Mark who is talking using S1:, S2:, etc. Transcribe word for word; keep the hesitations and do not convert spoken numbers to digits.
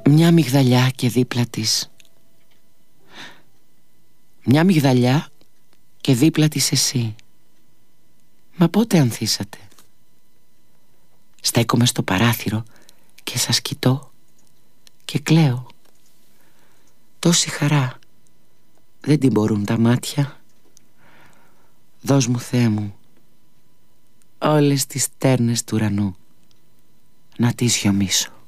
S1: Μια αμυγδαλιά και δίπλα της. Μια αμυγδαλιά και δίπλα της εσύ. Μα πότε ανθίσατε? Στέκομαι στο παράθυρο και σας κοιτώ και κλαίω. Τόση χαρά δεν την μπορούν τα μάτια. Δώσ' μου, Θεέ μου, όλες τις στέρνες του ουρανού να τις γιομίσω.